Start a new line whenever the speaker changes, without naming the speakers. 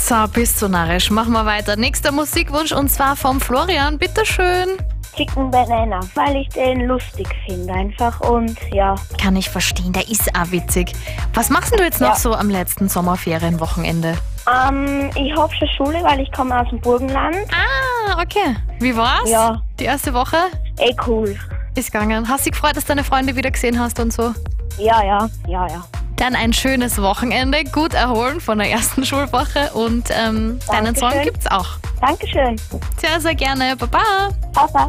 So, bist du narrisch. Machen wir weiter. Nächster Musikwunsch und zwar vom Florian. Bitteschön.
Chicken Banana, weil ich den lustig finde einfach und ja.
Kann ich verstehen, der ist auch witzig. Was machst du jetzt noch so am letzten Sommerferienwochenende?
Ich habe schon Schule, weil ich komme aus dem Burgenland.
Ah, okay. Wie war's?
Ja.
Die erste Woche?
Cool.
Ist gegangen. Hast dich gefreut, dass deine Freunde wieder gesehen hast und so?
Ja.
Dann ein schönes Wochenende, gut erholen von der ersten Schulwoche und deinen Song gibt's auch.
Dankeschön.
Sehr, sehr gerne. Baba.
Papa.